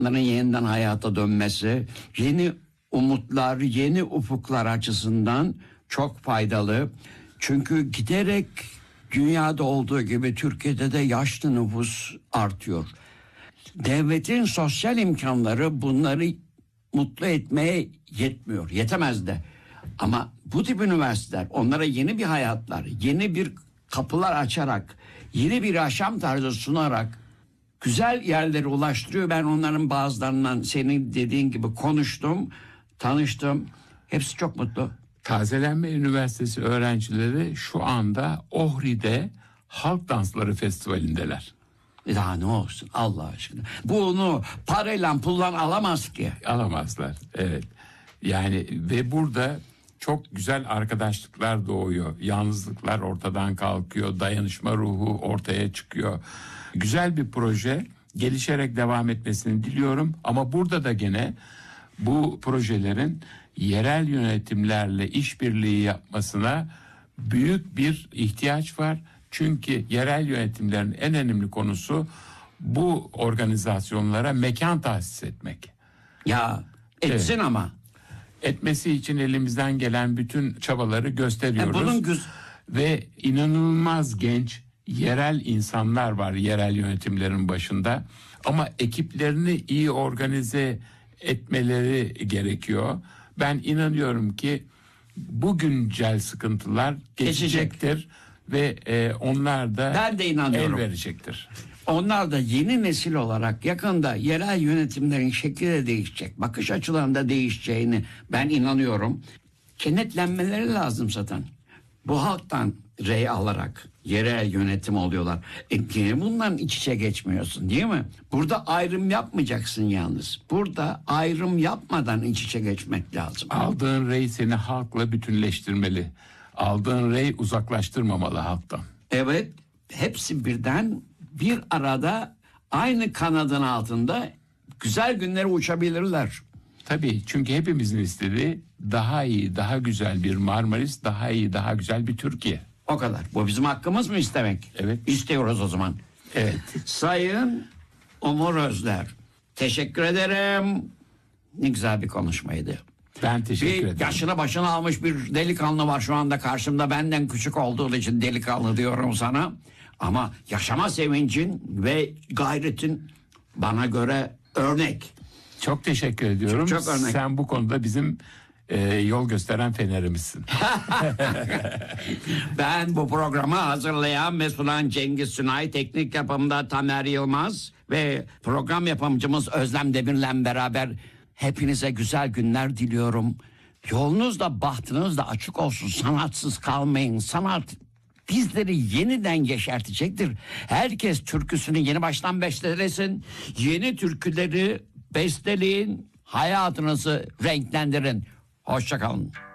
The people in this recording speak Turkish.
yeniden hayata dönmesi, yeni umutlar, yeni ufuklar açısından çok faydalı. Çünkü giderek dünyada olduğu gibi Türkiye'de de yaşlı nüfus artıyor. Devletin sosyal imkanları bunları mutlu etmeye yetmiyor, yetemez de. Ama bu tip üniversiteler onlara yeni bir hayatlar, yeni bir kapılar açarak, yeni bir yaşam tarzı sunarak güzel yerlere ulaştırıyor. Ben onların bazılarından senin dediğin gibi konuştum, tanıştım. Hepsi çok mutlu. Tazelenme Üniversitesi öğrencileri şu anda Ohri'de Halk Dansları Festivali'ndeler. Daha ne olsun Allah aşkına. Bunu parayla pulla alamaz ki. Alamazlar, evet. Yani ve burada çok güzel arkadaşlıklar doğuyor. Yalnızlıklar ortadan kalkıyor. Dayanışma ruhu ortaya çıkıyor. Güzel bir proje. Gelişerek devam etmesini diliyorum. Ama burada da gene bu projelerin yerel yönetimlerle işbirliği yapmasına büyük bir ihtiyaç var. Çünkü yerel yönetimlerin en önemli konusu bu organizasyonlara mekan tahsis etmek. Ya etsin evet. Ama. Etmesi için elimizden gelen bütün çabaları gösteriyoruz. Ve inanılmaz genç yerel insanlar var yerel yönetimlerin başında. Ama ekiplerini iyi organize etmeleri gerekiyor. Ben inanıyorum ki bu güncel sıkıntılar geçecektir. Ve onlar da ben de inanıyorum. El verecektir. Onlar da yeni nesil olarak yakında yerel yönetimlerin şekli de değişecek. Bakış açılarında değişeceğini ben inanıyorum. Kenetlenmeleri lazım zaten. Bu halktan rey alarak yerel yönetim oluyorlar. Bundan iç içe geçmiyorsun değil mi? Burada ayrım yapmayacaksın yalnız. Burada ayrım yapmadan iç içe geçmek lazım. Aldığın rey seni halkla bütünleştirmeli. Aldığın rey uzaklaştırmamalı halktan. Evet, hepsi birden bir arada aynı kanadın altında güzel günlere uçabilirler. Tabii, çünkü hepimizin istediği daha iyi, daha güzel bir Marmaris, daha iyi, daha güzel bir Türkiye. O kadar. Bu bizim hakkımız mı istemek? Evet. İstiyoruz o zaman. Evet. Sayın Umur Özler, teşekkür ederim. Ne güzel bir konuşmaydı. Ben teşekkür ederim. Yaşını başına almış bir delikanlı var şu anda karşımda. Benden küçük olduğu için delikanlı diyorum sana. Ama yaşama sevincin ve gayretin bana göre örnek. Çok teşekkür ediyorum. Çok örnek. Sen bu konuda bizim yol gösteren fenerimizsin. Ben bu programı hazırlayan ve sunan Cengiz Sunay, teknik yapımda Tamer Yılmaz ve program yapımcımız Özlem Demir'le beraber hepinize güzel günler diliyorum. Yolunuz da bahtınız da açık olsun. Sanatsız kalmayın. Sanat bizleri yeniden yeşertecektir. Herkes türküsünü yeni baştan bestelesin. Yeni türküleri besteleyin. Hayatınızı renklendirin. Hoşça kalın.